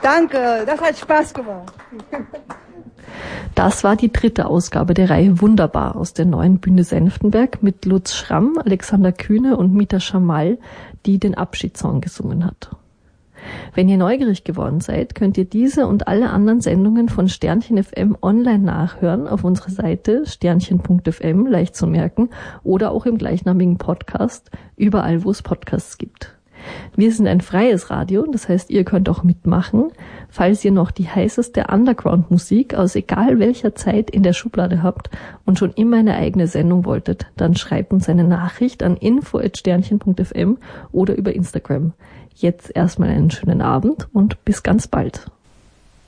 Danke, das hat Spaß gemacht. Das war die 3. Ausgabe der Reihe Wunderbar aus der Neuen Bühne Senftenberg mit Lutz Schramm, Alexander Kühne und Mita Schamal, die den Abschiedssong gesungen hat. Wenn ihr neugierig geworden seid, könnt ihr diese und alle anderen Sendungen von Sternchen FM online nachhören auf unserer Seite sternchen.fm, leicht zu merken, oder auch im gleichnamigen Podcast, überall wo es Podcasts gibt. Wir sind ein freies Radio, das heißt, ihr könnt auch mitmachen. Falls ihr noch die heißeste Underground-Musik aus egal welcher Zeit in der Schublade habt und schon immer eine eigene Sendung wolltet, dann schreibt uns eine Nachricht an info@sternchen.fm oder über Instagram. Jetzt erstmal einen schönen Abend und bis ganz bald.